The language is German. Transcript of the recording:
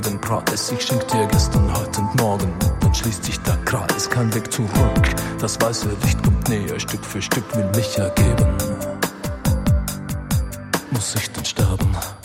den Preis. Ich schenk dir gestern, heute und morgen. Dann schließt sich der Kreis, kein Weg zurück. Das weiße Licht kommt näher, Stück für Stück will mich ergeben.